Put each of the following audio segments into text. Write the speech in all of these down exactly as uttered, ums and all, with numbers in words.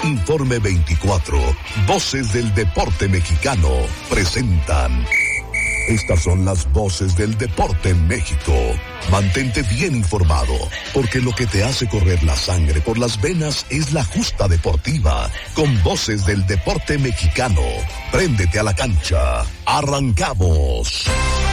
Informe veinticuatro, Voces del Deporte Mexicano, presentan. Estas son las voces del deporte en México. Mantente bien informado, porque lo que te hace correr la sangre por las venas es la justa deportiva. Con Voces del Deporte Mexicano, préndete a la cancha. ¡Arrancamos!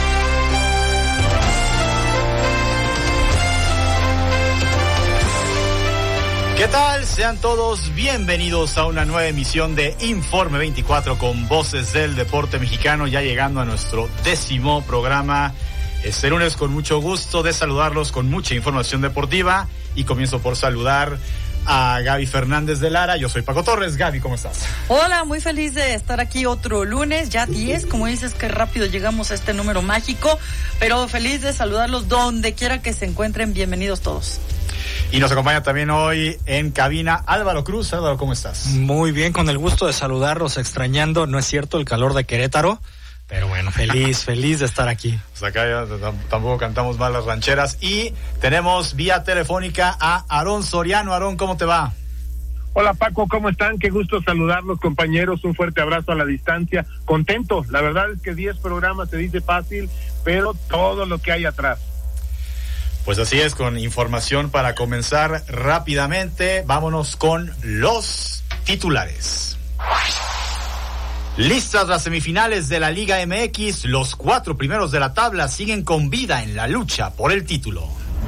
¿Qué tal? Sean todos bienvenidos a una nueva emisión de Informe veinticuatro con Voces del Deporte Mexicano, ya llegando a nuestro décimo programa. Este lunes con mucho gusto de saludarlos con mucha información deportiva y comienzo por saludar a Gaby Fernández de Lara. Yo soy Paco Torres. Gaby, ¿cómo estás? Hola, muy feliz de estar aquí otro lunes, ya diez, como dices, que rápido llegamos a este número mágico, pero feliz de saludarlos donde quiera que se encuentren. Bienvenidos todos. Y nos acompaña también hoy en cabina Álvaro Cruz. Álvaro, ¿cómo estás? Muy bien, con el gusto de saludarlos, extrañando, no es cierto, el calor de Querétaro, pero bueno, feliz, feliz de estar aquí. Pues acá ya t- tampoco cantamos mal las rancheras. Y tenemos vía telefónica a Aarón Soriano. Aarón, ¿cómo te va? Hola Paco, ¿cómo están? Qué gusto saludarlos, compañeros, un fuerte abrazo a la distancia. Contento, la verdad es que diez programas se dice fácil, pero todo lo que hay atrás. Pues así es, con información para comenzar rápidamente. Vámonos con los titulares. Listas las semifinales de la Liga M X, los cuatro primeros de la tabla siguen con vida en la lucha por el título.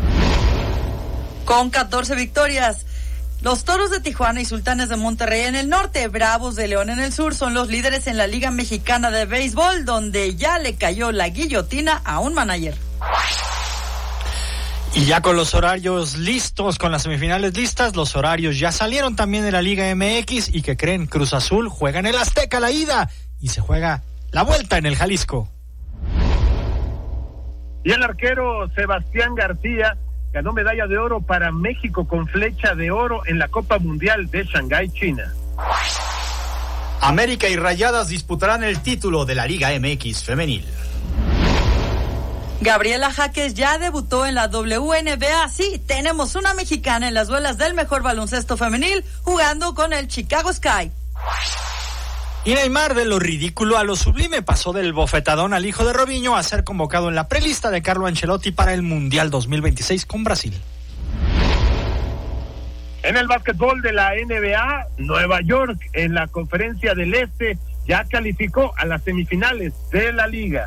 Con catorce victorias, los Toros de Tijuana y Sultanes de Monterrey en el norte, Bravos de León en el sur son los líderes en la Liga Mexicana de Béisbol, donde ya le cayó la guillotina a un manager. Y ya con los horarios listos, con las semifinales listas, los horarios ya salieron también de la Liga M X. ¿Y que creen? Cruz Azul juega en el Azteca la ida y se juega la vuelta en el Jalisco. Y el arquero Sebastián García ganó medalla de oro para México con flecha de oro en la Copa Mundial de Shanghái, China. América y Rayadas disputarán el título de la Liga M X femenil. Gabriela Jaques ya debutó en la W N B A. Sí, tenemos una mexicana en las duelas del mejor baloncesto femenil jugando con el Chicago Sky. Y Neymar, de lo ridículo a lo sublime, pasó del bofetadón al hijo de Robinho a ser convocado en la prelista de Carlo Ancelotti para el Mundial dos mil veintiséis con Brasil. En el básquetbol de la N B A, Nueva York en la Conferencia del Este ya calificó a las semifinales de la liga.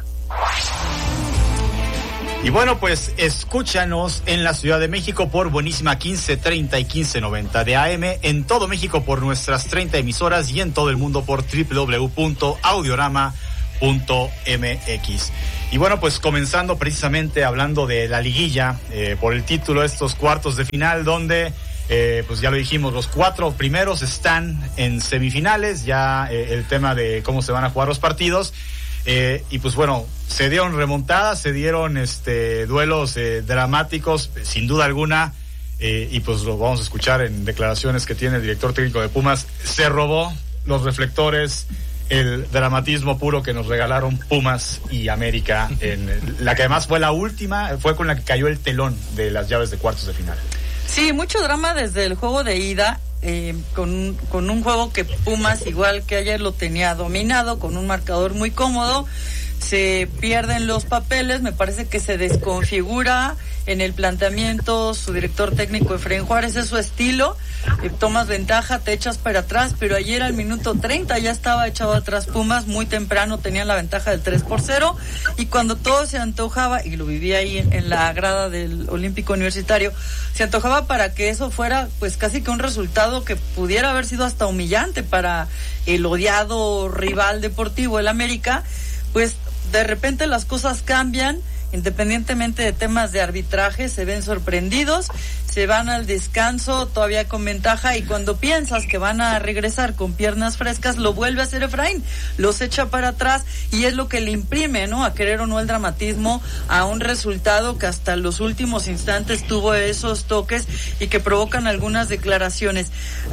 Y bueno, pues escúchanos en la Ciudad de México por buenísima quince treinta y quince noventa de A M, en todo México por nuestras treinta emisoras y en todo el mundo por doble u doble u doble u punto audiorama punto m x. Y bueno, pues comenzando precisamente hablando de la liguilla, eh, por el título, estos cuartos de final donde, eh, pues ya lo dijimos, los cuatro primeros están en semifinales, ya eh, el tema de cómo se van a jugar los partidos. Eh, y pues bueno, se dieron remontadas, se dieron este duelos eh, dramáticos, sin duda alguna, eh, y pues lo vamos a escuchar en declaraciones que tiene el director técnico de Pumas. Se robó los reflectores, el dramatismo puro que nos regalaron Pumas y América, en la que además fue la última, fue con la que cayó el telón de las llaves de cuartos de final. Sí, mucho drama desde el juego de ida. Eh, con, con un juego que Pumas, igual que ayer, lo tenía dominado, con un marcador muy cómodo. Se pierden los papeles, me parece que se desconfigura en el planteamiento su director técnico Efraín Juárez, es su estilo, eh, tomas ventaja, te echas para atrás, pero ayer al minuto treinta ya estaba echado atrás Pumas, muy temprano tenían la ventaja del tres por cero, y cuando todo se antojaba, y lo viví ahí en, en la grada del Olímpico Universitario, se antojaba para que eso fuera pues casi que un resultado que pudiera haber sido hasta humillante para el odiado rival deportivo, el América, pues de repente las cosas cambian, independientemente de temas de arbitraje, se ven sorprendidos, se van al descanso todavía con ventaja, y cuando piensas que van a regresar con piernas frescas, lo vuelve a hacer Efraín, los echa para atrás, y es lo que le imprime, ¿no?, a querer o no el dramatismo a un resultado que hasta los últimos instantes tuvo esos toques y que provocan algunas declaraciones.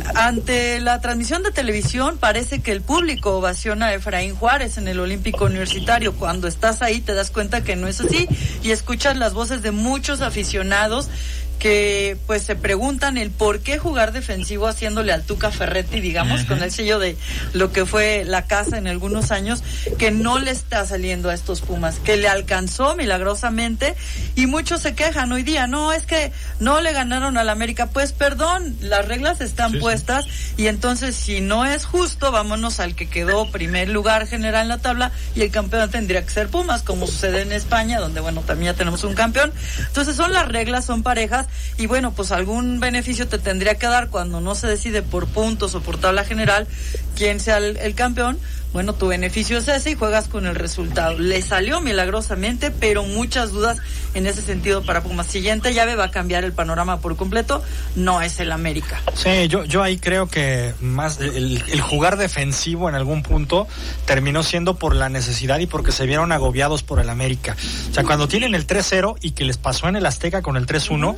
Ante la transmisión de televisión parece que el público ovaciona a Efraín Juárez en el Olímpico Universitario. Cuando estás ahí te das cuenta que no es así, y escuchas las voces de muchos aficionados que pues se preguntan el por qué jugar defensivo haciéndole al Tuca Ferretti, digamos, uh-huh. con el sello de lo que fue la casa en algunos años, que no le está saliendo a estos Pumas, que le alcanzó milagrosamente, y muchos se quejan hoy día, no, es que no le ganaron al América. Pues perdón, las reglas están sí, puestas, sí. y entonces si no es justo, vámonos al que quedó primer lugar general en la tabla, y el campeón tendría que ser Pumas, como sucede en España, donde bueno, también ya tenemos un campeón. Entonces son las reglas, son parejas, y bueno, pues algún beneficio te tendría que dar cuando no se decide por puntos o por tabla general quién sea el, el campeón. Bueno, tu beneficio es ese y juegas con el resultado. Le salió milagrosamente, pero muchas dudas en ese sentido para Pumas. Siguiente llave va a cambiar el panorama por completo, no es el América. Sí, yo, yo ahí creo que más el, el jugar defensivo en algún punto terminó siendo por la necesidad y porque se vieron agobiados por el América. O sea, cuando tienen el tres cero y que les pasó en el Azteca con el tres uno, uh-huh.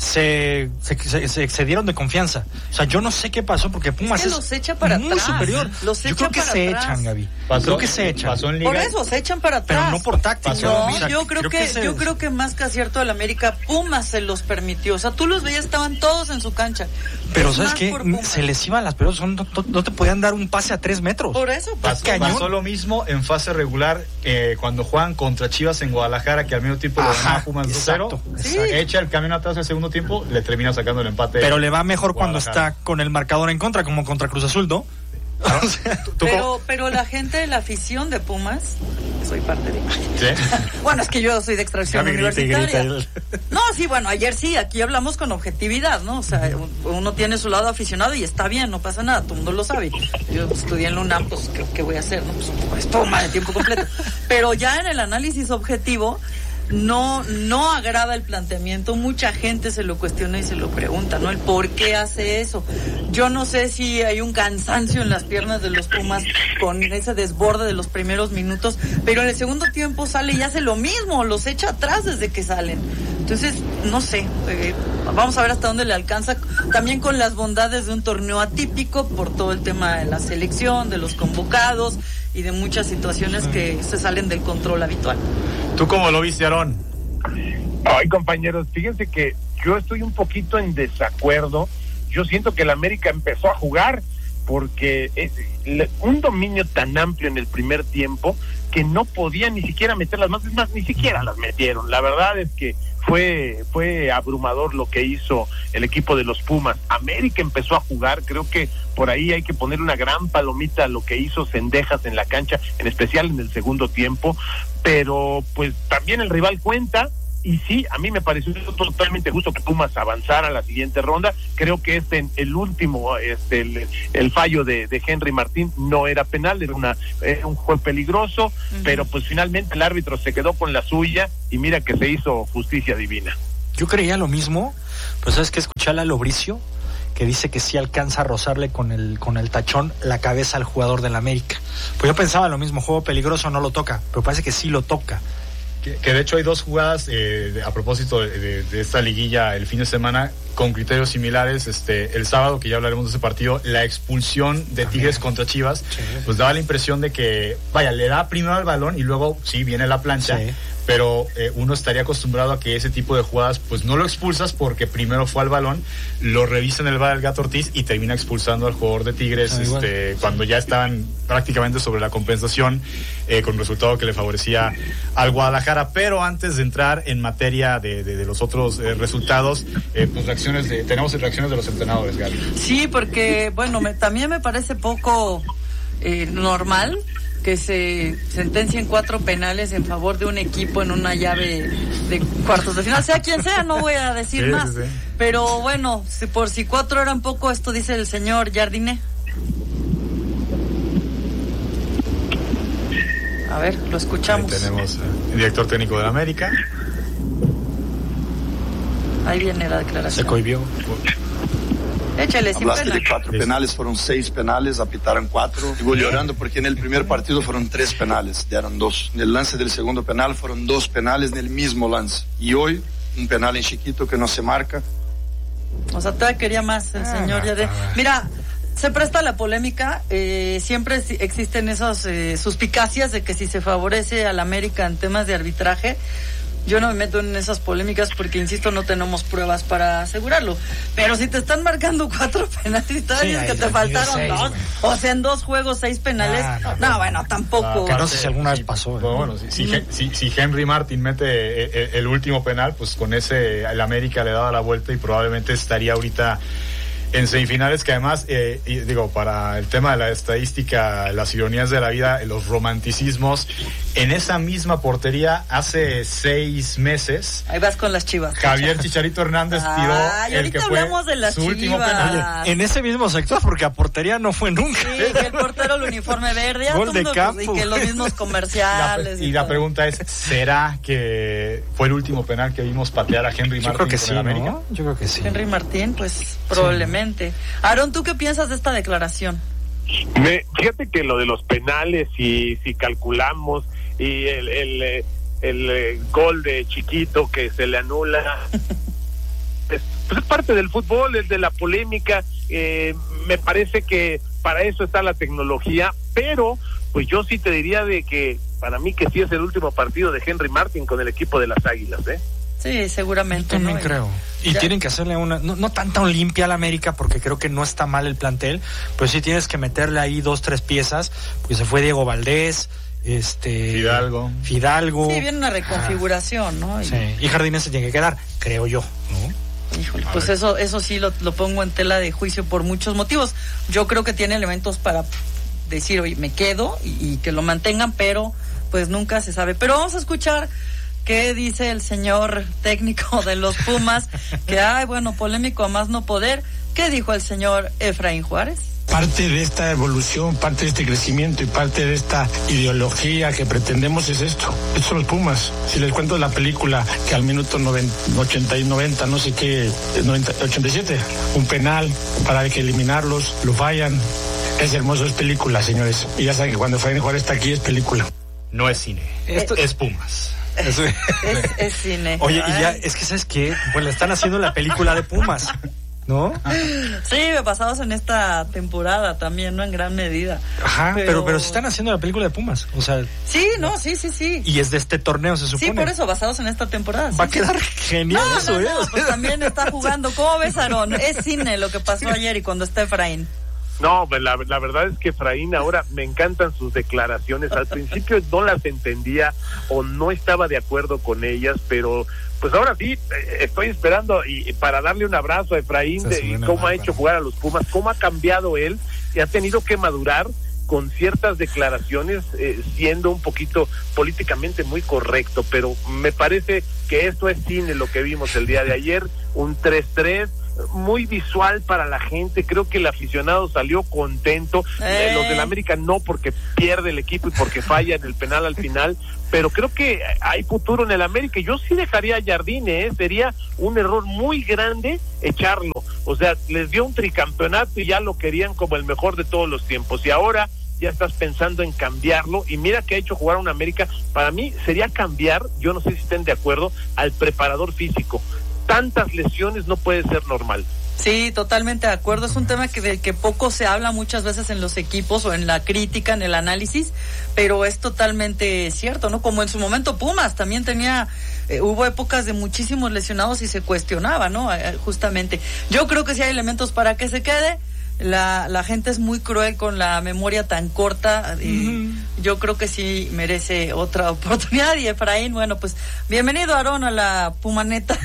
se, se, se, se excedieron de confianza. O sea, yo no sé qué pasó porque Pumas es, que es los echa para muy atrás. superior. Los yo echa creo que para se atrás. echan, Gaby. Pasó, creo que se echan. Pasó en Liga. Por eso se echan para atrás. Pero no por táctica. No, o sea, yo creo, creo que, que se... yo creo que más que acierto del América, Pumas se los permitió. O sea, tú los veías, estaban todos en su cancha. Pero ¿sabes qué? Se les iban las pelotas, no, no, no te podían dar un pase a tres metros. Por eso, pasó, pasó lo mismo en fase regular eh, cuando juegan contra Chivas en Guadalajara, que al mismo tiempo lo ganaba Pumas dos cero. Sí. Echa el camión atrás el segundo tiempo, le termina sacando el empate. Pero le va mejor cuando está con el marcador en contra, como contra Cruz Azul, ¿no? ¿No? O sea, pero, pero la gente de la afición de Pumas, soy parte de ¿sí? Bueno, es que yo soy de extracción grita, universitaria. Grita. No, sí, bueno, ayer sí, aquí hablamos con objetividad, ¿no? O sea, uno tiene su lado aficionado y está bien, no pasa nada, todo el mundo lo sabe. Yo estudié en la UNAM, pues, ¿qué, qué voy a hacer? No, pues, pues Puma de tiempo completo. Pero ya en el análisis objetivo, no no agrada el planteamiento, mucha gente se lo cuestiona y se lo pregunta, ¿no? El por qué hace eso. Yo no sé si hay un cansancio en las piernas de los Pumas con ese desborde de los primeros minutos, pero en el segundo tiempo sale y hace lo mismo, los echa atrás desde que salen. Entonces, no sé, eh, vamos a ver hasta dónde le alcanza, también con las bondades de un torneo atípico por todo el tema de la selección, de los convocados y de muchas situaciones que se salen del control habitual. ¿Tú cómo lo viste, Aarón? Ay, compañeros, fíjense que yo estoy un poquito en desacuerdo. Yo siento que el América empezó a jugar porque es un dominio tan amplio en el primer tiempo que no podía ni siquiera meter las manos, es más, ni siquiera las metieron. La verdad es que fue fue abrumador lo que hizo el equipo de los Pumas. América empezó a jugar, creo que por ahí hay que poner una gran palomita a lo que hizo Cendejas en la cancha, en especial en el segundo tiempo, pero pues también el rival cuenta. Y sí, a mí me pareció totalmente justo que Pumas avanzara a la siguiente ronda. Creo que este, el último, este, el, el fallo de, de Henry Martín no era penal, era, una, era un juego peligroso, uh-huh. pero pues finalmente el árbitro se quedó con la suya y mira que se hizo justicia divina. Yo creía lo mismo, pues sabes que escuché a Lalo Bricio, que dice que sí alcanza a rozarle con el, con el tachón la cabeza al jugador del América. Pues yo pensaba lo mismo, juego peligroso no lo toca, pero parece que sí lo toca. Que, que de hecho hay dos jugadas eh, de, a propósito de, de, de esta liguilla el fin de semana con criterios similares. Este el sábado, que ya hablaremos de ese partido, la expulsión de También. Tigres contra Chivas, sí. pues daba la impresión de que, vaya, le da primero el balón y luego sí viene la plancha, sí. pero eh, uno estaría acostumbrado a que ese tipo de jugadas pues no lo expulsas porque primero fue al balón, lo revisa en el V A R el Gato Ortiz y termina expulsando al jugador de Tigres ah, este cuando ya estaban prácticamente sobre la compensación, eh, con resultado que le favorecía al Guadalajara. Pero antes de entrar en materia de, de, de los otros eh, resultados, eh, pues reacciones de, tenemos reacciones de los entrenadores, Gaby. Sí, porque bueno, me, también me parece poco eh, normal que se sentencien cuatro penales en favor de un equipo en una llave de cuartos de final, sea quien sea, no voy a decir sí, más, sí, sí. pero bueno, si por si cuatro eran poco, esto dice el señor Jardiné. A ver, lo escuchamos. Ahí tenemos el director técnico de la América. Ahí viene la declaración. Se cohibió. Échale, sin Hablaste pena. de cuatro penales, fueron seis penales, apitaron cuatro. Sigo llorando porque en el primer partido fueron tres penales, dieron dos. En el lance del segundo penal fueron dos penales en el mismo lance. Y hoy, un penal en chiquito que no se marca. O sea, todavía quería más el ah, señor. Ya de... Mira, se presta la polémica, eh, siempre existen esas eh, suspicacias de que si se favorece al América en temas de arbitraje, yo no me meto en esas polémicas porque, insisto, no tenemos pruebas para asegurarlo. Pero si te están marcando cuatro penales y todavía sí, dices que te faltaron seis, dos, güey. O sea, en dos juegos, seis penales, ah, no, no, no, bueno, tampoco. Ah, no sé si alguna vez pasó. Bueno, bueno si, si, si, si Henry Martin mete el, el último penal, pues con ese el América le daba la vuelta y probablemente estaría ahorita en semifinales, que además, eh, y digo, para el tema de la estadística, las ironías de la vida, los romanticismos, en esa misma portería hace seis meses. Ahí vas con las Chivas. Javier Chicharito Hernández tiró Ay, el que fue de las su Chivas. último penal. Oye, en ese mismo sector, porque a portería no fue nunca. Sí, que el portero el uniforme verde. Gol de campo. Y que los mismos comerciales. La, y, y la pregunta es, ¿será que fue el último penal que vimos patear a Henry Martín? Yo creo que con sí, el América? ¿no? Yo creo que sí. Henry Martín, pues probablemente. Sí. Aaron, ¿tú qué piensas de esta declaración? Me, fíjate que lo de los penales, y si calculamos, y el, el, el, el, el gol de Chiquito que se le anula, es, pues es parte del fútbol, es de la polémica. Eh, me parece que para eso está la tecnología, pero pues yo sí te diría de que para mí que sí es el último partido de Henry Martin con el equipo de las Águilas, ¿eh? Sí, seguramente. Yo también ¿no? creo. Y ya tienen que hacerle una, no, no tan tan limpia a la América, porque creo que no está mal el plantel, pero sí tienes que meterle ahí dos, tres piezas, porque se fue Diego Valdés, este Fidalgo. Fidalgo. Sí, viene una reconfiguración, ah, ¿no? Y, sí, y Jardines se tiene que quedar, creo yo, ¿no? Híjole, a pues ver. eso eso sí lo, lo pongo en tela de juicio por muchos motivos. Yo creo que tiene elementos para decir, oye, me quedo y, y que lo mantengan, pero pues nunca se sabe. Pero vamos a escuchar qué dice el señor técnico de los Pumas, que ay, bueno, polémico a más no poder. ¿Qué dijo el señor Efraín Juárez? Parte de esta evolución, parte de este crecimiento y parte de esta ideología que pretendemos es esto. Estos son los Pumas. Si les cuento la película que al minuto noventa, ochenta y noventa, no sé qué, noventa, ochenta y siete, un penal para que eliminarlos, lo fallan. Es hermoso, es película, señores. Y ya saben que cuando Efraín Juárez está aquí es película. No es cine, esto es Pumas. Es, es, es cine. Oye, y ya, es que ¿sabes qué? Pues le están haciendo la película de Pumas, ¿no? Sí, basados en esta temporada también, ¿no? En gran medida. Ajá, pero, pero, pero se están haciendo la película de Pumas, o sea. Sí, no, sí, sí, sí. Y es de este torneo, se supone. Sí, por eso, basados en esta temporada. Va sí, a quedar sí. genial no, eso, no, ¿eh? no, pues también está jugando. ¿Cómo ves, Aarón? Es cine lo que pasó ayer y cuando está Efraín. No, la, la verdad es que Efraín ahora me encantan sus declaraciones. Al principio no las entendía o no estaba de acuerdo con ellas, pero pues ahora sí estoy esperando y, y para darle un abrazo a Efraín de y cómo ha hecho jugar a los Pumas, cómo ha cambiado él y ha tenido que madurar con ciertas declaraciones, eh, siendo un poquito políticamente muy correcto, pero me parece que esto es cine lo que vimos el día de ayer, un tres tres muy visual para la gente. Creo que el aficionado salió contento, eh. los del América no, porque pierde el equipo y porque falla en el penal al final, pero creo que hay futuro en el América. Yo sí dejaría a Jardine, ¿eh? Sería un error muy grande echarlo, o sea, les dio un tricampeonato y ya lo querían como el mejor de todos los tiempos, y ahora ya estás pensando en cambiarlo, y mira que ha hecho jugar a un América. Para mí sería cambiar, yo no sé si estén de acuerdo, al preparador físico. Tantas lesiones no puede ser normal. Sí, totalmente de acuerdo. Es un tema que del que poco se habla muchas veces en los equipos o en la crítica, en el análisis, pero es totalmente cierto, ¿no? Como en su momento Pumas también tenía, eh, hubo épocas de muchísimos lesionados y se cuestionaba, ¿no? Eh, justamente. Yo creo que sí hay elementos para que se quede. La, la gente es muy cruel con la memoria tan corta. Y uh-huh. Yo creo que sí merece otra oportunidad. Y Efraín, bueno, pues bienvenido, Aarón, a la Pumaneta.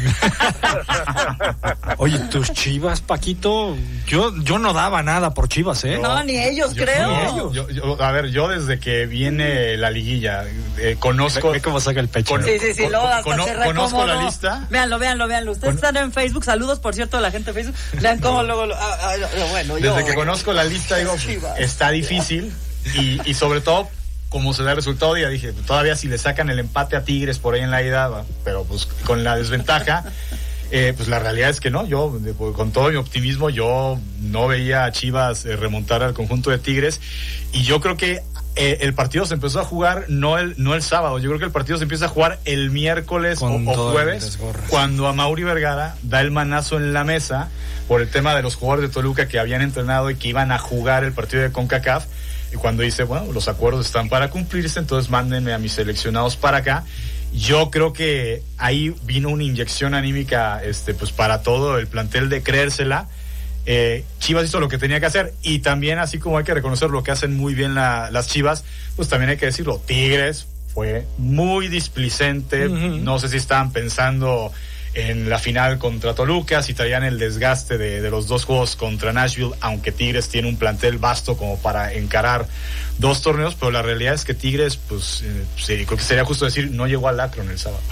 Oye, tus Chivas, Paquito, yo yo no daba nada por Chivas, ¿eh? No, ni ellos, yo, creo. Ni ellos. Yo, yo, a ver, yo desde que viene la liguilla, eh, conozco... Ve, ve cómo saca el pecho. Con, sí, sí, sí, luego hasta con, se conozco la lista. Véanlo, véanlo, véanlo. Ustedes con... están en Facebook. Saludos, por cierto, a la gente de Facebook. Vean cómo luego... Lo, ah, ah, bueno, Desde yo, que conozco la lista, digo, Chivas, está difícil y, y sobre todo, como se da el resultado, ya dije, todavía si le sacan el empate a Tigres por ahí en la ida, pero pues con la desventaja, eh, pues la realidad es que no, yo con todo mi optimismo, yo no veía a Chivas eh, remontar al conjunto de Tigres, y yo creo que eh, el partido se empezó a jugar no el no el sábado, yo creo que el partido se empieza a jugar el miércoles o, o jueves, cuando Amaury Vergara da el manazo en la mesa por el tema de los jugadores de Toluca que habían entrenado y que iban a jugar el partido de CONCACAF, y cuando dice, bueno, los acuerdos están para cumplirse, entonces mándenme a mis seleccionados para acá, Yo creo que ahí vino una inyección anímica, este, pues para todo el plantel de creérsela. Eh, Chivas hizo lo que tenía que hacer, y también, así como hay que reconocer lo que hacen muy bien la, las Chivas, pues también hay que decirlo, Tigres fue muy displicente. Uh-huh. No sé si estaban pensando en la final contra Toluca, si traían el desgaste de, de los dos juegos contra Nashville, aunque Tigres tiene un plantel vasto como para encarar dos torneos, pero la realidad es que Tigres, pues eh, sí, creo que sería justo decir, no llegó al Akron el sábado.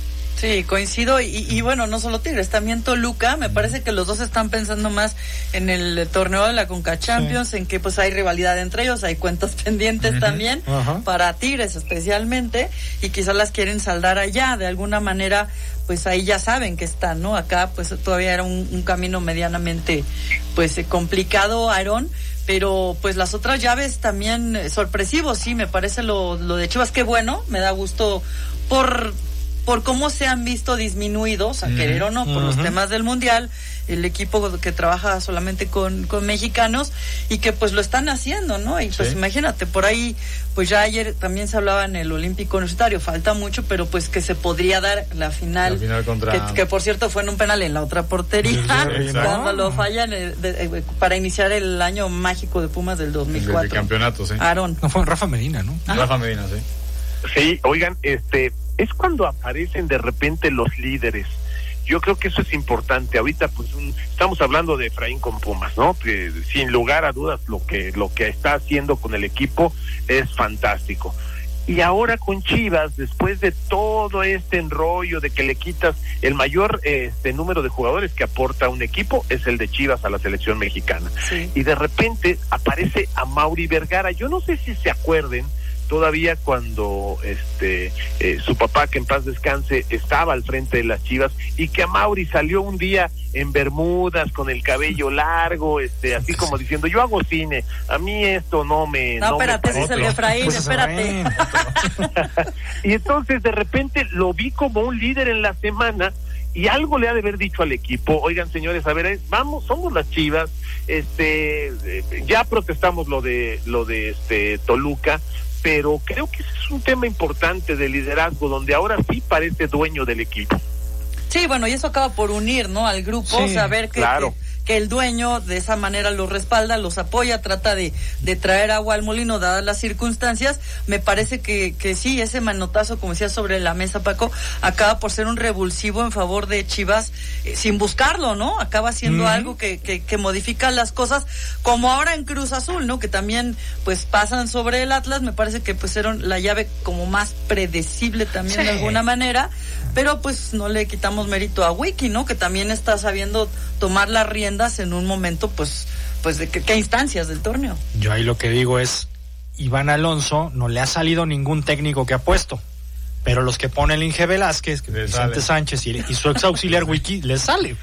Sí, coincido, y, y bueno, no solo Tigres, también Toluca. Me parece que los dos están pensando más en el torneo de la Conca Champions, sí. En que pues hay rivalidad entre ellos, hay cuentas pendientes uh-huh. también, uh-huh. para Tigres especialmente, y quizás las quieren saldar allá, de alguna manera, pues ahí ya saben que están, ¿no? Acá pues todavía era un, un camino medianamente pues complicado, Aarón, pero pues las otras llaves también eh, sorpresivos, sí, me parece lo, lo de Chivas, qué bueno, me da gusto por... por cómo se han visto disminuidos, a uh-huh, querer o no, por uh-huh. los temas del Mundial, el equipo que trabaja solamente con, con mexicanos, y que pues lo están haciendo, ¿no? Y pues sí. Imagínate, por ahí, pues ya ayer también se hablaba en el Olímpico Universitario, falta mucho, pero pues que se podría dar la final, la final contra... que, que por cierto fue en un penal en la otra portería, cuando lo fallan de, de, de, para iniciar el año mágico de Pumas del dos mil cuatro. El campeonato, sí. Aarón. No, fue Rafa Medina, ¿no? Ajá. Rafa Medina, sí. Sí, oigan, este... es cuando aparecen de repente los líderes. Yo creo que eso es importante. Ahorita pues un, estamos hablando de Efraín con Pumas, ¿no? Que sin lugar a dudas lo que lo que está haciendo con el equipo es fantástico. Y ahora con Chivas, después de todo este enrollo de que le quitas el mayor este número de jugadores que aporta un equipo, es el de Chivas a la selección mexicana. Sí. Y de repente aparece Amaury Vergara. Yo no sé si se acuerden todavía cuando este eh, su papá, que en paz descanse, estaba al frente de las Chivas, y que Amaury salió un día en bermudas con el cabello largo, este así como diciendo, yo hago cine, a mí esto no me no, no espérate, me ese es el de Efraín, pues espérate. Y entonces de repente lo vi como un líder en la semana, y algo le ha de haber dicho al equipo, oigan señores, a ver, vamos, somos las Chivas, este ya protestamos lo de lo de este Toluca, pero creo que ese es un tema importante de liderazgo, donde ahora sí parece dueño del equipo. Sí, bueno, y eso acaba por unir, ¿no?, al grupo, sí, saber que, claro. que, que el dueño de esa manera los respalda, los apoya, trata de, de traer agua al molino dadas las circunstancias. Me parece que, que sí, ese manotazo, como decía sobre la mesa Paco, acaba por ser un revulsivo en favor de Chivas, eh, sin buscarlo, ¿no? Acaba siendo mm. algo que, que, que modifica las cosas, como ahora en Cruz Azul, ¿no? Que también pues pasan sobre el Atlas. Me parece que pues era la llave como más predecible también, sí, de alguna manera, pero pues no le quitamos mérito a Wiki, ¿no? Que también está sabiendo tomar las riendas en un momento, pues, pues de qué instancias del torneo. Yo ahí lo que digo es, Iván Alonso no le ha salido ningún técnico que ha puesto, pero los que pone el Inge Velázquez, que Vicente Sánchez y, y su ex auxiliar Wiki, les sale.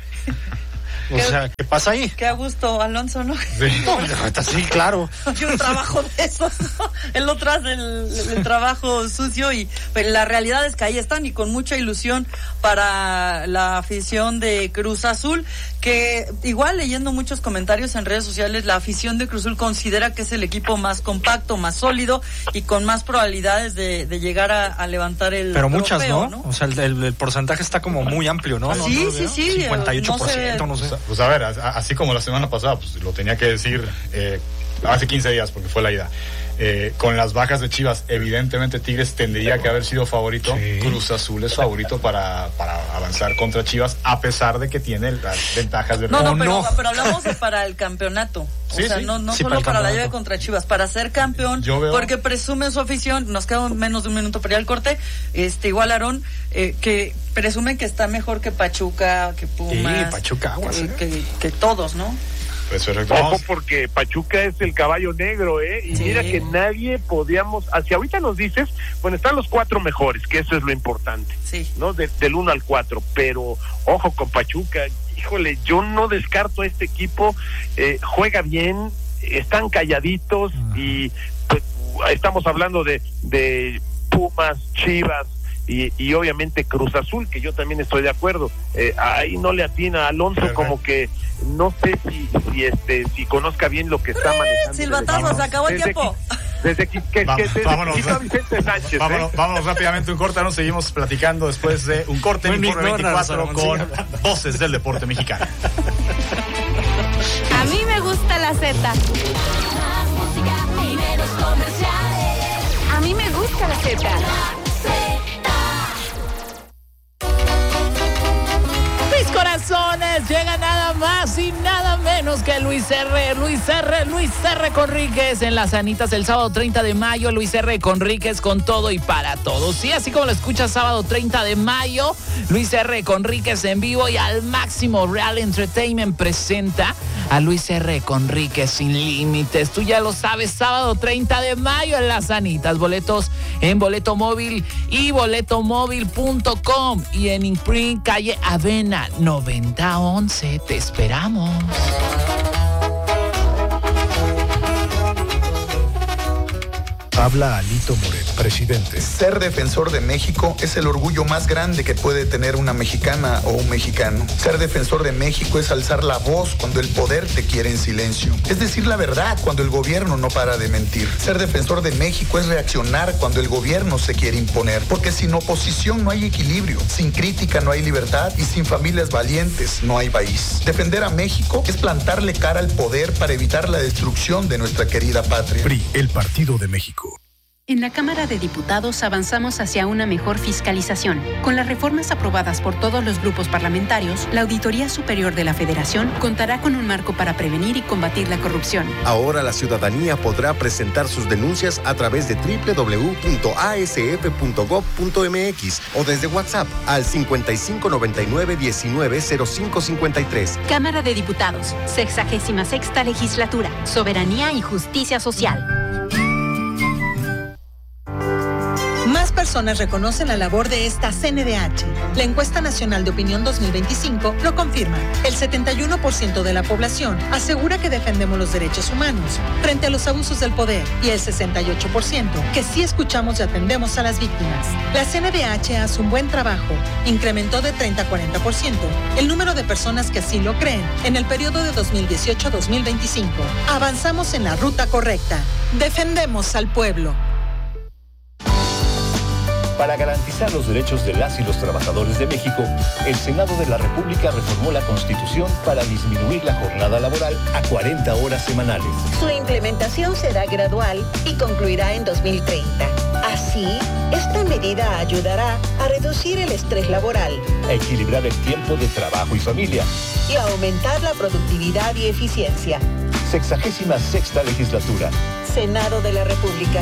O ¿Qué, sea, ¿qué pasa ahí? Qué a gusto, Alonso, ¿no? Sí, no, sí, claro. Yo trabajo de esos, ¿no? El otro hace el, el trabajo sucio, y pero la realidad es que ahí están, y con mucha ilusión para la afición de Cruz Azul, que igual leyendo muchos comentarios en redes sociales, la afición de Cruz Azul considera que es el equipo más compacto, más sólido y con más probabilidades de, de llegar a, a levantar el Pero trofeo, muchas, ¿no? ¿no? O sea, el, el, el porcentaje está como muy amplio, ¿no? Sí, ¿No? sí, sí. cincuenta y ocho por ciento, no sé. Pues, pues a ver, así como la semana pasada, pues lo tenía que decir eh, hace quince días, porque fue la ida. Eh, con las bajas de Chivas, evidentemente Tigres tendría que haber sido favorito. Sí. Cruz Azul es favorito para, para avanzar contra Chivas, a pesar de que tiene las ventajas de... No, no, pero, no. pero hablamos de para el campeonato. O sí, sea, sí. no, no sí, solo para, para la llave contra Chivas, para ser campeón, veo... porque presume su afición, nos queda menos de un minuto para ir al corte, este igual Aarón, eh, que presumen que está mejor que Pachuca, que Pumas, sí, Pachuca, que, que, que todos, ¿no? Pues Ojo, porque Pachuca es el caballo negro, ¿eh? Y sí. Mira que nadie podíamos, hacia ahorita nos dices, bueno, están los cuatro mejores, que eso es lo importante, sí, ¿no? De, del uno al cuatro, pero ojo con Pachuca, híjole, yo no descarto a este equipo, eh, juega bien, están calladitos, uh-huh. y pues, estamos hablando de, de Pumas, Chivas, Y, y obviamente Cruz Azul, que yo también estoy de acuerdo, eh, ahí no le atina a Alonso, Perfecto. Como que no sé si, si este si conozca bien lo que está manejando. Silbatazo, se acabó el tiempo. Que, Desde que, que, Va, que desde vámonos, que quitó a Vicente Sánchez. vámonos, ¿eh? vámonos rápidamente un corte, nos seguimos platicando después de un corte en Informe veinticuatro con voces del deporte mexicano. A mí me gusta la Z. A mí me gusta la Z. Mis corazones, llega nada más y nada menos que Luis R. Luis R. Luis R. Conríquez en Las Anitas el sábado treinta de mayo. Luis R. Conríquez con todo y para todos. Sí, así como lo escuchas, sábado treinta de mayo, Luis R. Conríquez en vivo y al máximo Real Entertainment presenta a Luis R. Conríquez sin límites. Tú ya lo sabes, sábado treinta de mayo en Las Anitas. Boletos en Boleto Móvil y boletomóvil punto com y en Imprint calle Avena noventa once. Te esperamos. Habla Alito Moreno, presidente. Ser defensor de México es el orgullo más grande que puede tener una mexicana o un mexicano. Ser defensor de México es alzar la voz cuando el poder te quiere en silencio. Es decir la verdad cuando el gobierno no para de mentir. Ser defensor de México es reaccionar cuando el gobierno se quiere imponer. Porque sin oposición no hay equilibrio, sin crítica no hay libertad y sin familias valientes no hay país. Defender a México es plantarle cara al poder para evitar la destrucción de nuestra querida patria. P R I, el Partido de México. En la Cámara de Diputados avanzamos hacia una mejor fiscalización. Con las reformas aprobadas por todos los grupos parlamentarios, la Auditoría Superior de la Federación contará con un marco para prevenir y combatir la corrupción. Ahora la ciudadanía podrá presentar sus denuncias a través de doble u doble u doble u punto a s f punto gob punto m x o desde WhatsApp al cincuenta y cinco noventa y nueve diecinueve cero cinco cincuenta y tres. Cámara de Diputados, sexagésima sexta legislatura, soberanía y justicia social. Más personas reconocen la labor de esta C N D H. La encuesta nacional de opinión dos mil veinticinco lo confirma. El setenta y uno por ciento de la población asegura que defendemos los derechos humanos frente a los abusos del poder y el sesenta y ocho por ciento que sí escuchamos y atendemos a las víctimas. La C N D H hace un buen trabajo. Incrementó de treinta a cuarenta por ciento el número de personas que así lo creen en el periodo de dos mil dieciocho a dos mil veinticinco. Avanzamos en la ruta correcta. Defendemos al pueblo. Para garantizar los derechos de las y los trabajadores de México, el Senado de la República reformó la Constitución para disminuir la jornada laboral a cuarenta horas semanales. Su implementación será gradual y concluirá en dos mil treinta. Así, esta medida ayudará a reducir el estrés laboral, a equilibrar el tiempo de trabajo y familia y a aumentar la productividad y eficiencia. Sexagésima sexta legislatura. Senado de la República.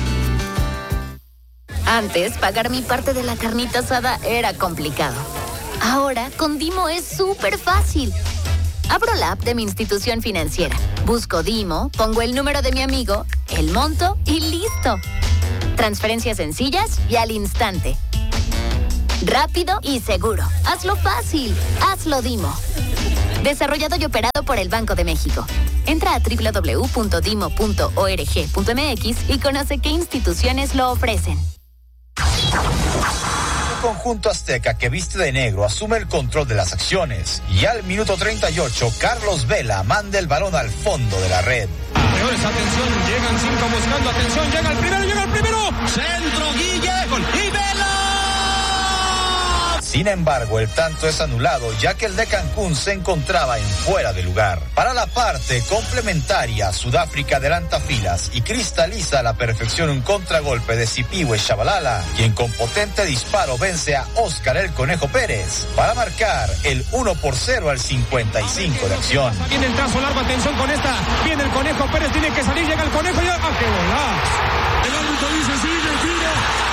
Antes, pagar mi parte de la carnita asada era complicado. Ahora, con Dimo es súper fácil. Abro la app de mi institución financiera, busco Dimo, pongo el número de mi amigo, el monto y listo. Transferencias sencillas y al instante. Rápido y seguro. Hazlo fácil. Hazlo Dimo. Desarrollado y operado por el Banco de México. Entra a doble u doble u doble u punto dimo punto org punto m x y conoce qué instituciones lo ofrecen. El conjunto azteca que viste de negro asume el control de las acciones y al minuto treinta y ocho Carlos Vela manda el balón al fondo de la red. Señores, atención, llegan cinco buscando, atención, llega el primero, llega el primero, centro, Guille, gol, y Vela. Sin embargo, el tanto es anulado ya que el de Cancún se encontraba en fuera de lugar. Para la parte complementaria, Sudáfrica adelanta filas y cristaliza a la perfección un contragolpe de Sipiwe Shabalala, quien con potente disparo vence a Óscar el Conejo Pérez para marcar el uno por cero al cincuenta y cinco de acción. Viene el trazo largo, atención con esta, viene el Conejo Pérez, tiene que salir, llega el Conejo y ¡ah, qué golazo! El árbitro dice, sigue, tiro,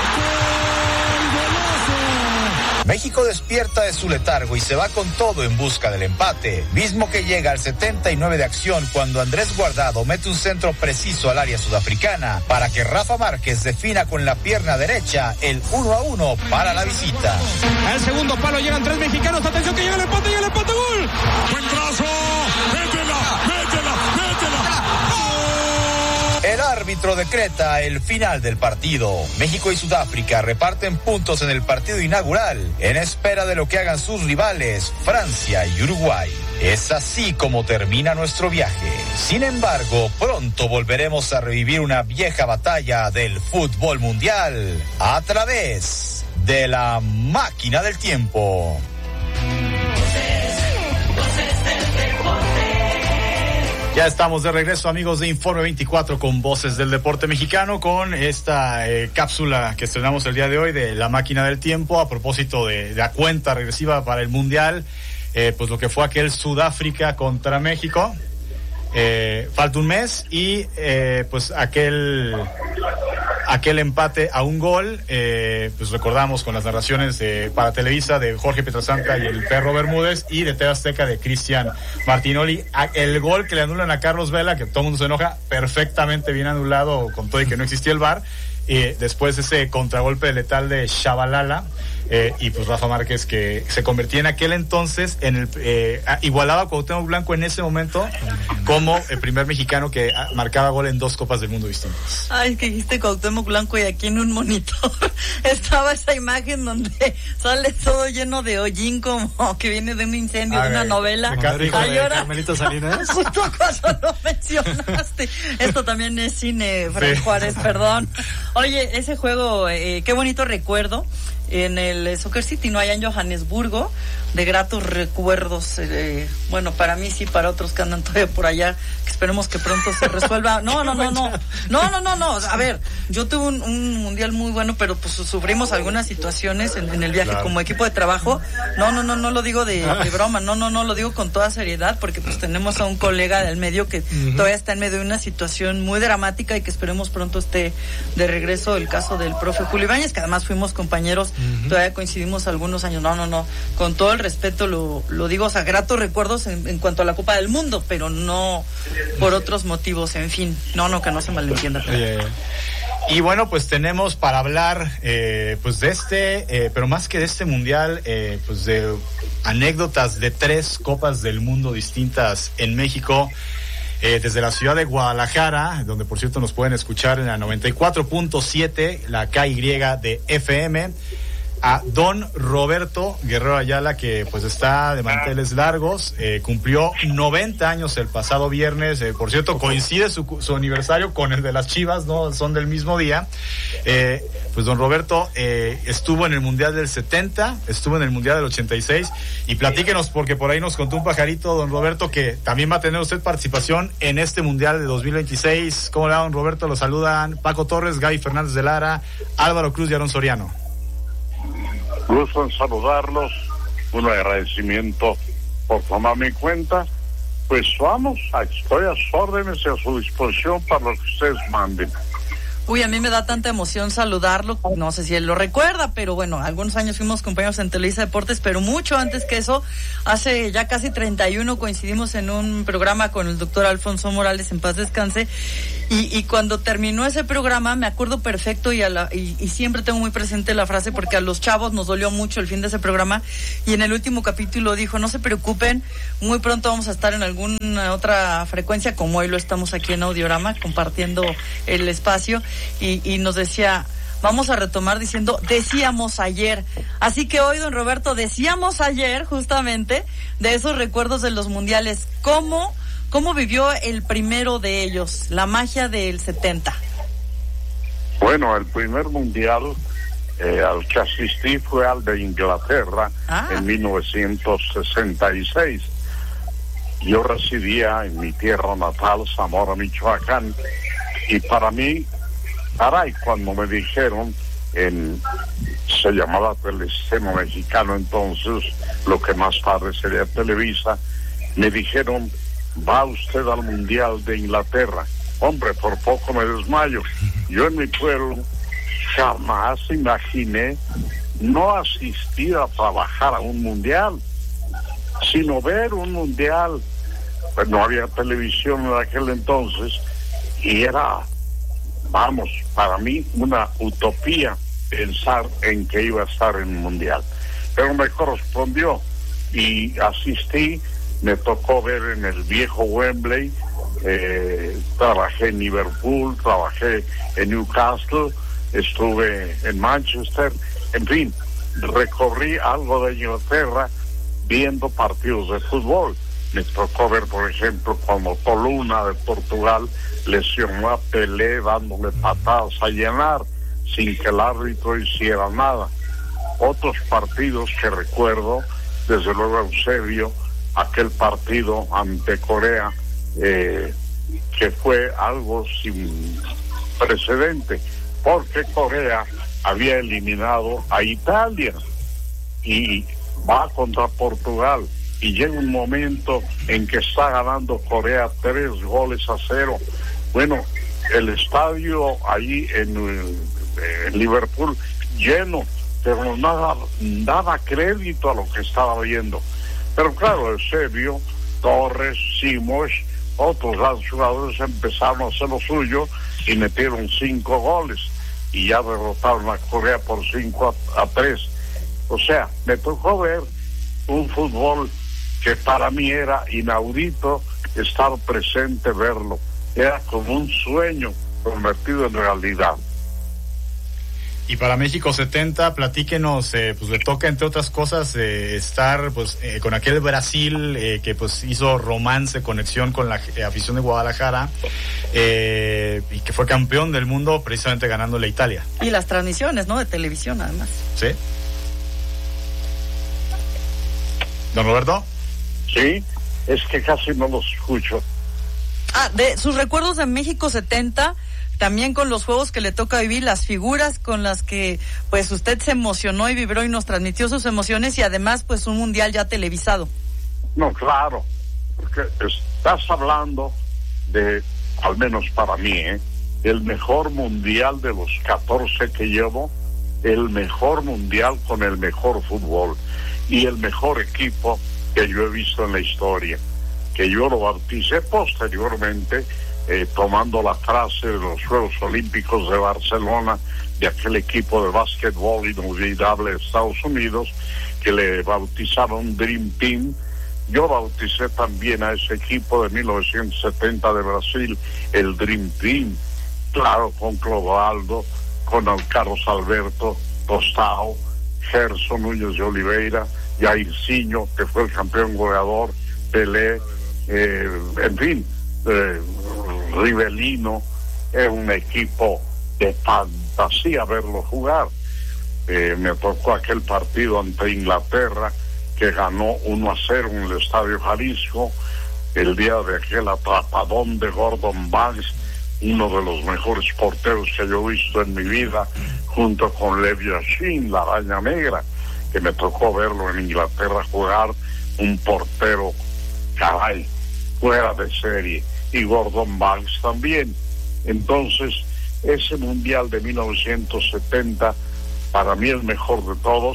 México despierta de su letargo y se va con todo en busca del empate, mismo que llega al setenta y nueve de acción cuando Andrés Guardado mete un centro preciso al área sudafricana para que Rafa Márquez defina con la pierna derecha el uno a uno para la visita. Al segundo palo llegan tres mexicanos, atención que llega el empate, llega el empate, gol. Buen trazo, métela, métela, métela. El árbitro árbitro decreta el final del partido. México y Sudáfrica reparten puntos en el partido inaugural, en espera de lo que hagan sus rivales, Francia y Uruguay. Es así como termina nuestro viaje. Sin embargo, pronto volveremos a revivir una vieja batalla del fútbol mundial a través de la máquina del tiempo. Ya estamos de regreso, amigos de Informe veinticuatro, con Voces del Deporte Mexicano, con esta eh, cápsula que estrenamos el día de hoy de la máquina del tiempo a propósito de, de la cuenta regresiva para el Mundial, eh, pues lo que fue aquel Sudáfrica contra México. Eh, falta un mes y eh, pues aquel aquel empate a un gol, eh, pues recordamos con las narraciones de, para Televisa de Jorge Pietrasanta y el Perro Bermúdez, y de T V Azteca de Cristian Martinoli, el gol que le anulan a Carlos Vela, que todo el mundo se enoja, perfectamente bien anulado con todo y que no existía el V A R, y después ese contragolpe letal de Shabalala, eh, y pues Rafa Márquez, que se convertía en aquel entonces en el eh, igualaba a Cuauhtémoc Blanco en ese momento como el primer mexicano que marcaba gol en dos Copas del Mundo distintas. Ay, que dijiste Cuauhtémoc Blanco y aquí en un monitor estaba esa imagen donde sale todo lleno de hollín, como que viene de un incendio, Ay, de una novela. De, Ay, ahora, Carmelita Salinas. Justo cuando lo mencionaste. Esto también es cine, Fran sí. Juárez, perdón. Oye, ese juego, eh, qué bonito recuerdo. En el Soccer City, no allá en Johannesburgo, de gratos recuerdos, eh, bueno, para mí sí, para otros que andan todavía por allá, que esperemos que pronto se resuelva. No, no, no, no, no, no, no, no, a ver, yo tuve un, un mundial muy bueno, pero pues sufrimos algunas situaciones en, en el viaje, claro, como equipo de trabajo. No, no, no, no lo digo de, de broma, no, no, no, lo digo con toda seriedad, porque pues tenemos a un colega del medio que uh-huh. todavía está en medio de una situación muy dramática y que esperemos pronto esté de regreso, el caso del profe Julio Ibáñez, que además fuimos compañeros. Uh-huh. Todavía coincidimos algunos años. No, no, no. Con todo el respeto lo, lo digo, o sea, gratos recuerdos en, en cuanto a la Copa del Mundo, pero no por otros motivos. En fin, no, no, que no se malentienda. Eh, y bueno, pues tenemos para hablar, eh, pues de este, eh, pero más que de este mundial, eh, pues de anécdotas de tres Copas del Mundo distintas en México. Eh, desde la ciudad de Guadalajara, donde por cierto nos pueden escuchar en la noventa y cuatro punto siete, la K Y de F M, a don Roberto Guerrero Ayala, que pues está de manteles largos, eh, cumplió noventa años el pasado viernes, eh, por cierto coincide su, su aniversario con el de las Chivas, no son del mismo día. Eh, pues don Roberto eh, estuvo en el Mundial del setenta, estuvo en el Mundial del ochenta y seis, y platíquenos, porque por ahí nos contó un pajarito don Roberto que también va a tener usted participación en este Mundial de dos mil veintiséis. ¿Cómo le va, don Roberto? Lo saludan Paco Torres, Gaby Fernández de Lara, Álvaro Cruz y Aarón Soriano. Gusto en saludarlos, un agradecimiento por tomar mi cuenta. Pues vamos, estoy a sus órdenes y a su disposición para lo que ustedes manden. Uy, a mí me da tanta emoción saludarlo, no sé si él lo recuerda, pero bueno, algunos años fuimos compañeros en Televisa Deportes, pero mucho antes que eso, hace ya casi treinta y uno coincidimos en un programa con el doctor Alfonso Morales, en paz descanse, y, y cuando terminó ese programa, me acuerdo perfecto y, a la, y, y siempre tengo muy presente la frase, porque a los chavos nos dolió mucho el fin de ese programa, y en el último capítulo dijo, no se preocupen, muy pronto vamos a estar en alguna otra frecuencia, como hoy lo estamos aquí en Audiorama, compartiendo el espacio. Y, y nos decía, vamos a retomar diciendo, decíamos ayer. Así que hoy, don Roberto, decíamos ayer justamente de esos recuerdos de los mundiales. ¿Cómo, cómo vivió el primero de ellos, la magia del setenta? Bueno, el primer mundial eh, al que asistí fue al de Inglaterra ah. en mil novecientos sesenta y seis. Yo residía en mi tierra natal, Zamora, Michoacán, y para mí, caray, cuando me dijeron, en, se llamaba Telesistema Mexicano entonces, lo que más tarde sería Televisa, me dijeron, va usted al Mundial de Inglaterra. Hombre, por poco me desmayo. Yo en mi pueblo jamás imaginé no asistir a trabajar a un Mundial, sino ver un Mundial. Pues no había televisión en aquel entonces y era, vamos, para mí una utopía pensar en que iba a estar en un mundial. Pero me correspondió y asistí, me tocó ver en el viejo Wembley eh, trabajé en Liverpool, trabajé en Newcastle, estuve en Manchester, en fin, recorrí algo de Inglaterra viendo partidos de fútbol. Me tocó ver, por ejemplo, cuando Toluna de Portugal lesionó a Pelé dándole patadas a Llenar sin que el árbitro hiciera nada. Otros partidos que recuerdo, desde luego Eusebio, aquel partido ante Corea, eh, que fue algo sin precedente, porque Corea había eliminado a Italia y va contra Portugal, y llega un momento en que está ganando Corea tres goles a cero. Bueno, el estadio ahí en, en Liverpool lleno, pero nada, nada crédito a lo que estaba viendo. Pero claro, Eusebio, Torres, Simos, otros grandes jugadores empezaron a hacer lo suyo y metieron cinco goles y ya derrotaron a Corea por cinco a tres. O sea, me tocó ver un fútbol que para mí era inaudito estar presente, verlo. Era como un sueño convertido en realidad. Y para México setenta, platíquenos, eh, pues le toca entre otras cosas eh, estar pues eh, con aquel Brasil eh, que pues hizo romance, conexión con la eh, afición de Guadalajara eh, y que fue campeón del mundo precisamente ganándole a Italia. Y las transmisiones, ¿no? De televisión además. Sí. ¿Don Roberto? Sí, es que casi no los escucho. Ah, de sus recuerdos de México setenta, también con los juegos que le toca vivir, las figuras con las que pues usted se emocionó y vibró y nos transmitió sus emociones, y además pues un mundial ya televisado. No, claro, porque estás hablando de, al menos para mí, ¿eh? el mejor mundial de los catorce que llevo, el mejor mundial con el mejor fútbol y el mejor equipo que yo he visto en la historia, que yo lo bauticé posteriormente, eh, tomando la frase de los Juegos Olímpicos de Barcelona, de aquel equipo de básquetbol inolvidable de Estados Unidos, que le bautizaron Dream Team. Yo bauticé también a ese equipo de mil novecientos setenta de Brasil, el Dream Team, claro, con Clodoaldo, con el Carlos Alberto, Tostao, Gerson Núñez de Oliveira, Jairzinho, que fue el campeón goleador, Pelé, eh, en fin, eh, Rivelino. Es un equipo de fantasía verlo jugar. Eh, me tocó aquel partido ante Inglaterra, que ganó uno a cero en el Estadio Jalisco, el día de aquel atrapadón de Gordon Banks, uno de los mejores porteros que yo he visto en mi vida, junto con Lev Yashin, la araña negra, que me tocó verlo en Inglaterra jugar, un portero, caray, fuera de serie, y Gordon Banks también. Entonces, ese mundial de mil novecientos setenta, para mí el mejor de todos.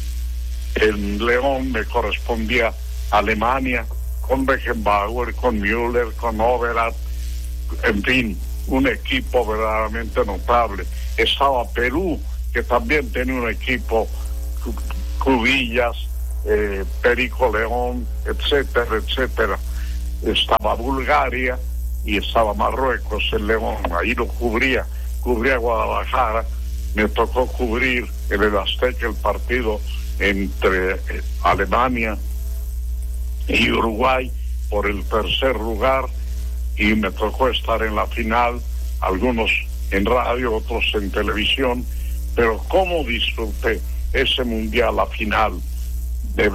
En León me correspondía Alemania, con Beckenbauer, con Müller, con Overath, en fin, un equipo verdaderamente notable. Estaba Perú, que también tenía un equipo, Cubillas, eh, Perico León, etcétera, etcétera. Estaba Bulgaria y estaba Marruecos, el León, ahí lo cubría, cubría Guadalajara. Me tocó cubrir en el Azteca el partido entre eh, Alemania y Uruguay por el tercer lugar, y me tocó estar en la final, algunos en radio, otros en televisión. Pero cómo disfruté ese mundial, la final,